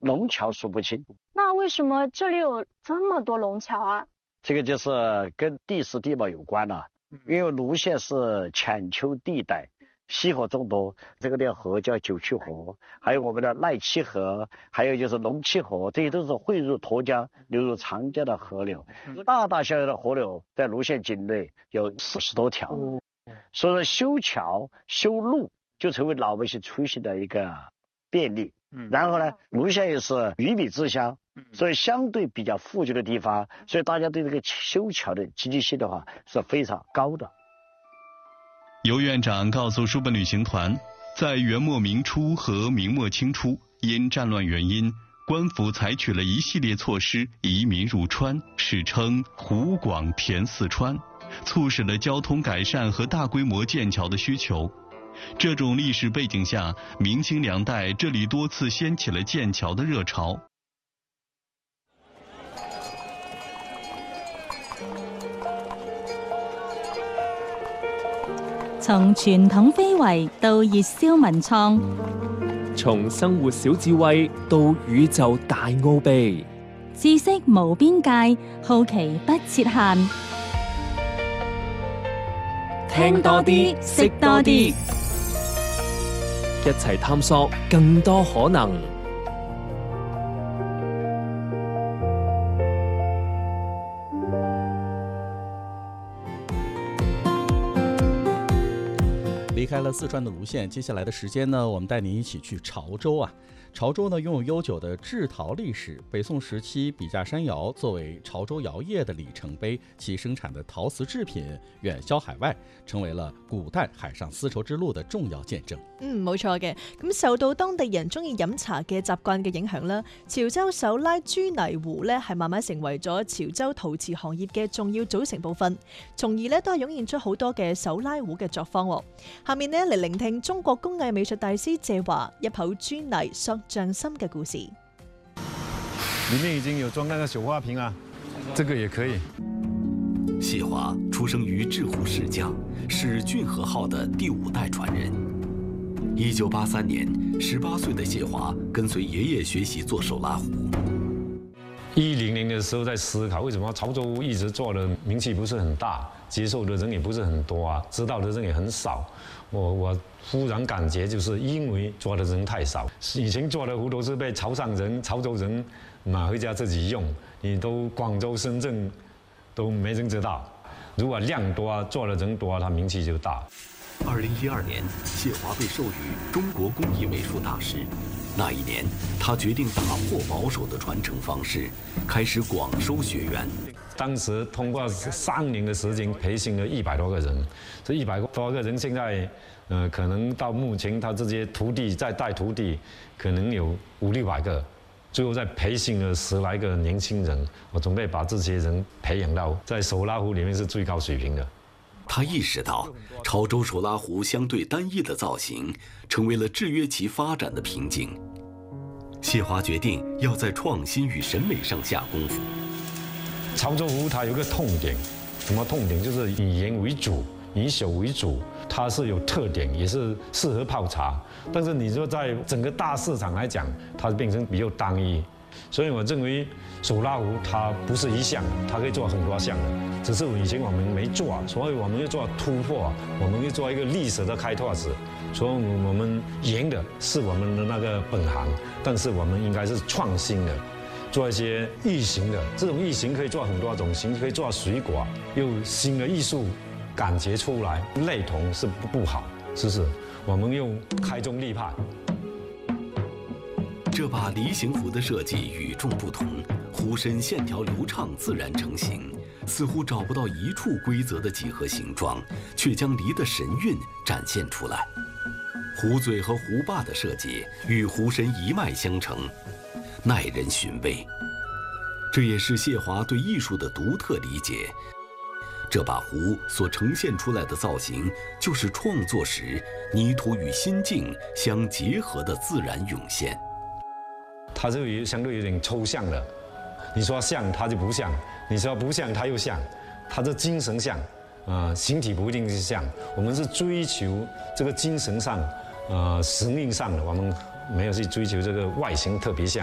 龙桥数不清。 那为什么这里有这么多龙桥啊？ 这个就是跟地势地貌有关了，因为泸县是浅丘地带，溪河众多，这个条河叫九曲河，还有我们的赖七河，还有就是龙七河，这些都是汇入沱江流入长江的河流。大大小小的河流在泸县境内有40多条，所以说修桥修路就成为老百姓出行的一个便利。然后呢，泸县又是鱼米之乡，所以相对比较富足的地方，所以大家对这个修桥的积极性的话是非常高的。 尤院长告诉书本旅行团，在元末明初和明末清初，因战乱原因，官府采取了一系列措施移民入川，史称湖广填四川，促使了交通改善和大规模建桥的需求。这种历史背景下，明清两代这里多次掀起了建桥的热潮。 從傳統非遺到熱銷文創， 從生活小智慧到宇宙大奧秘， 知識無邊界，好奇不設限。 聽多啲，識多啲，一齊探索更多可能。 离开了四川的泸县，接下来的时间呢，我们带您一起去潮州啊。潮州呢拥有悠久的制陶历史，北宋时期笔架山窑作为潮州窑业的里程碑，其生产的陶瓷制品远销海外，成為了古代海上絲綢之路的重要見證。 冇錯嘅。咁受到當地人中意飲茶嘅習慣嘅影響啦，潮州手拉朱泥壺咧係慢慢成為咗潮州陶瓷行業嘅重要組成部分，從而咧都係湧現出好多嘅手拉壺嘅作坊。下面呢嚟聆聽中國工藝美術大師謝華一口朱泥塑匠心嘅故事。 里面已經有裝那個手花瓶啊，這個也可以。 謝華出生於製壺世家，是駿和號的第5代傳人。1983年，18歲的謝華跟隨爺爺學習做手拉壺。 10年的時候在思考，為什麼潮州一直做的名氣不是很大，接受的人也不是很多啊，知道的人也很少。我忽然感覺就是因為做的人太少，以前做的壺都是被潮汕人、潮州人買回家自己用，你都廣州、深圳都沒人知道。如果量多，做的人多，他名氣就大。 2012年，謝華被授予中國工藝美術大師。那一年，他決定打破保守的傳承方式，開始廣收學員。 當時通過3年的時間培訓了100多個人，這100多個人現在，可能到目前他這些徒弟再帶徒弟，可能有500-600個，最後再培訓了10來個年輕人。我準備把這些人培養到在手拉壺裡面是最高水平的。 他意識到，潮州手拉壺相對單一的造型，成為了制約其發展的瓶頸。謝華決定要在創新與審美上下功夫。 潮州壺它有個痛點，什麼痛點？就是以鹽為主，以酒為主，它是有特點，也是適合泡茶。但是你說在整個大市場來講，它變成比較單一。所以我認為手拉壺它不是一項，它可以做很多項的，只是以前我們沒做，所以我們要做突破，我們要做一個歷史的開拓者。所以我們鹽的是我們的那個本行，但是我們應該是創新的，做一些異形的。這種異形可以做很多種形，可以做水果，有新的藝術感覺出來，類同是不好，是不是？我們用開宗立派。 這把梨形壺的設計與眾不同，壺身線條流暢，自然成型，似乎找不到一處規則的幾何形狀，卻將梨的神韻展現出來。壺嘴和壺把的設計與壺身一脈相承，耐人尋味。這也是謝華對藝術的獨特理解。這把壺所呈現出來的造型，就是創作時泥土與心境相結合的自然湧現。 它是相對有點抽象的，你說像它就不像，你說不像它又像，它的精神像，形體不一定是像，我們是追求這個精神上，神韻上的，我們沒有去追求這個外形特別像。